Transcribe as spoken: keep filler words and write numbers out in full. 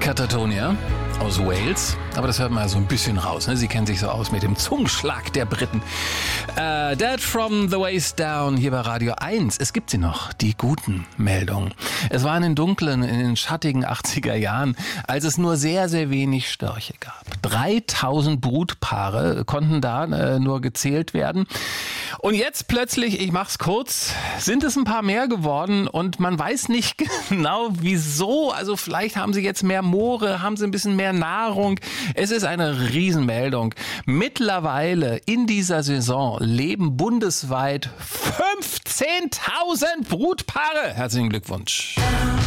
Katatonia aus Wales, aber das hört man ja so ein bisschen raus. Ne? Sie kennen sich so aus mit dem Zungenschlag der Briten. Äh, Dead from the Waist Down hier bei Radio eins. Es gibt sie noch, die guten Meldungen. Es war in den dunklen, in den schattigen achtziger Jahren, als es nur sehr, sehr wenig Störche gab. dreitausend Brutpaare konnten da äh, nur gezählt werden. Und jetzt plötzlich, ich mach's kurz, sind es ein paar mehr geworden und man weiß nicht genau wieso. Also vielleicht haben sie jetzt mehr Moore, haben sie ein bisschen mehr Nahrung. Es ist eine Riesenmeldung. Mittlerweile in dieser Saison leben bundesweit fünfzehntausend Brutpaare. Herzlichen Glückwunsch.